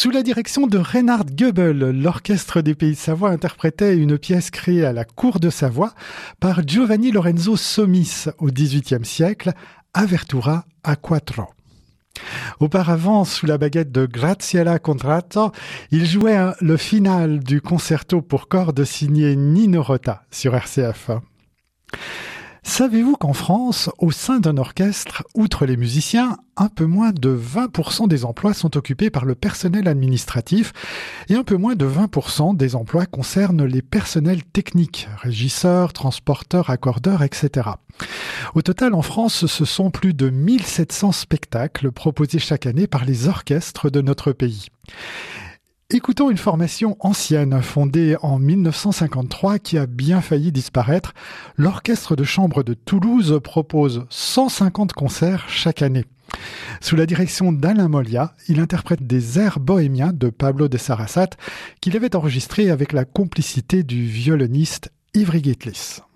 Sous la direction de Reinhard Goebel, l'Orchestre des Pays de Savoie interprétait une pièce créée à la cour de Savoie par Giovanni Lorenzo Somis au XVIIIe siècle, Avertura a quattro. Auparavant, sous la baguette de Graziella Contratto, il jouait le final du concerto pour cordes signé Nino Rota sur RCF. Savez-vous qu'en France, au sein d'un orchestre, outre les musiciens, un peu moins de 20% des emplois sont occupés par le personnel administratif et un peu moins de 20% des emplois concernent les personnels techniques, régisseurs, transporteurs, accordeurs, etc. Au total, en France, ce sont plus de 1700 spectacles proposés chaque année par les orchestres de notre pays. Écoutons une formation ancienne, fondée en 1953, qui a bien failli disparaître. L'Orchestre de chambre de Toulouse propose 150 concerts chaque année. Sous la direction d'Alain Molia, il interprète des airs bohémiens de Pablo de Sarasate qu'il avait enregistrés avec la complicité du violoniste Ivry Gitlis.